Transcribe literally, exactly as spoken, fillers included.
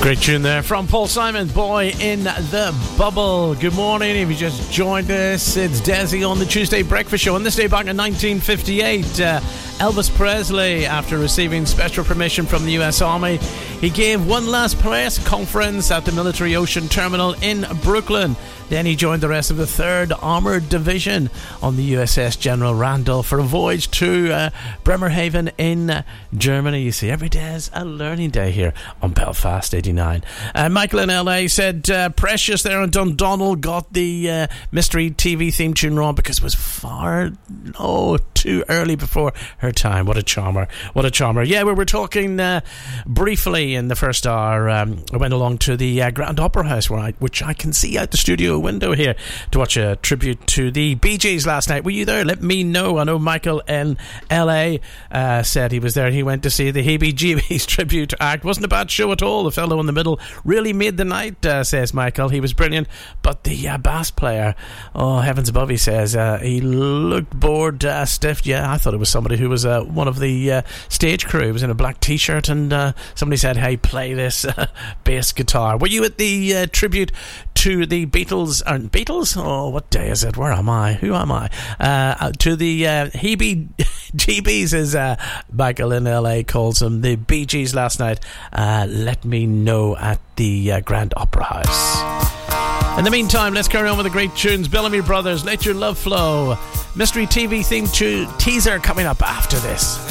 Great tune there from Paul Simon, Boy in the Bubble. Good morning. If you just joined us, it's Desi on the Tuesday Breakfast Show. On this day back in nineteen fifty-eight, uh, Elvis Presley, after receiving special permission from the U S Army, he gave one last press conference at the Military Ocean Terminal in Brooklyn. Then he joined the rest of the third Armoured Division on the U S S General Randall for a voyage to uh, Bremerhaven in uh, Germany. You see, every day is a learning day here on Belfast eighty-nine. Uh, Michael in L A said uh, Precious there and Dundonald got the uh, mystery T V theme tune wrong because it was far, oh, too early before her time. What a charmer. What a charmer. Yeah, we were talking uh, briefly in the first hour. Um, I went along to the uh, Grand Opera House, where I, which I can see out the studio window here, to watch a tribute to the Bee Gees last night. Were you there? Let me know. I know Michael in L A uh, said he was there. He went to see the Heebie Jeebies tribute act. Wasn't a bad show at all. The fellow in the middle really made the night, uh, says Michael. He was brilliant. But the uh, bass player, oh heavens above, he says, uh, he looked bored, uh, stiff. Yeah, I thought it was somebody who was uh, one of the uh, stage crew. He was in a black t-shirt, and uh, somebody said, hey, play this uh, bass guitar. Were you at the uh, tribute to the Beatles? Aren't Beatles? Oh, what day is it? Where am I? Who am I? Uh, to the uh, Heebie Jeebies, as uh, Michael in L A calls them, the Bee Gees last night. Uh, let me know at the uh, Grand Opera House. In the meantime, let's carry on with the great tunes. Bellamy Brothers, Let Your Love Flow. Mystery T V theme to teaser coming up after this.